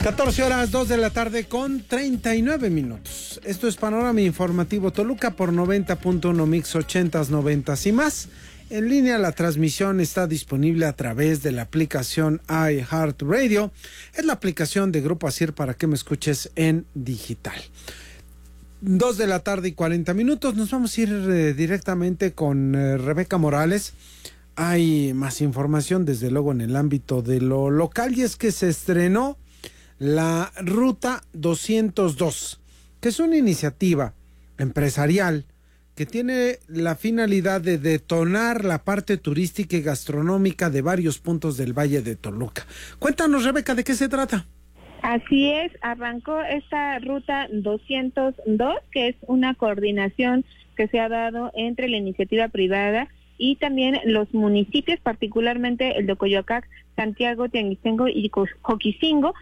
14 horas, 2 de la tarde con 39 minutos. Esto es Panorama Informativo Toluca por 90.1 Mix 80s, 90s y más. En línea la transmisión está disponible a través de la aplicación iHeartRadio. Es la aplicación de Grupo Asir para que me escuches en digital. 2 de la tarde y 40 minutos. Nos vamos a ir directamente con Rebeca Morales. Hay más información desde luego en el ámbito de lo local y es que se estrenó la Ruta 202, que es una iniciativa empresarial que tiene la finalidad de detonar la parte turística y gastronómica de varios puntos del Valle de Toluca. Cuéntanos, Rebeca, ¿de qué se trata? Así es, arrancó esta Ruta 202, que es una coordinación que se ha dado entre la iniciativa privada y también los municipios, particularmente el de Coyoacán, Santiago, Tianguistengo y Joquisingo,